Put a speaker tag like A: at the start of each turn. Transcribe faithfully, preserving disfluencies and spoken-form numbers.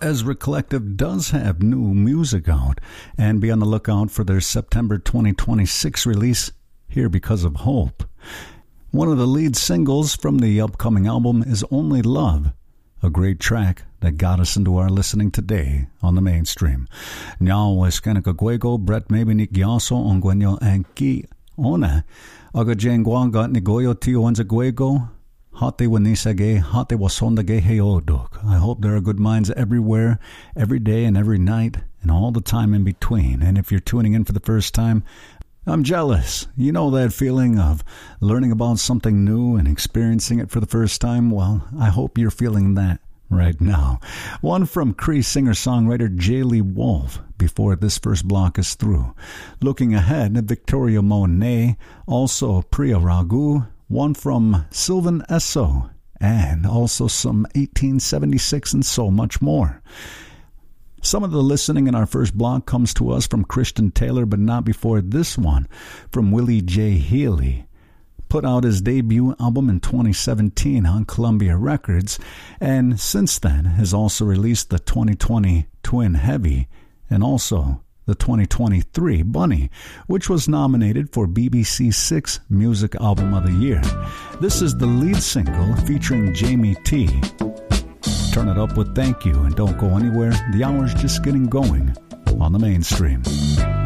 A: Ezra Collective does have new music out, and be on the lookout for their September twenty twenty-six release, Here Because of Hope. One of the lead singles from the upcoming album is Only Love, a great track that got us into our listening today on the mainstream. Now es kanakaguego Brett maybe ni gyaso ongwenyo anki ona aga jengwa got ni goyo tio onzaguego hate wanisage hate wasondage heodok. I hope there are good minds everywhere, every day and every night, and all the time in between. And if you're tuning in for the first time, I'm jealous. You know that feeling of learning about something new and experiencing it for the first time? Well, I hope you're feeling that right now. One from Cree singer-songwriter Jaylee Wolf before this first block is through. Looking ahead, Victoria Monet, also Priya Raghu, one from Sylvan Esso, and also some eighteen seventy-six and so much more. Some of the listening in our first block comes to us from Christian Taylor, but not before this one from Willie J. Healy. Put out his debut album in twenty seventeen on Columbia Records, and since then has also released the twenty twenty Twin Heavy and also the twenty twenty-three Bunny, which was nominated for B B C Six Music Album of the Year. This is the lead single featuring Jamie T. Turn it up with Thank You and don't go anywhere. The hour's just getting going on the mainstream.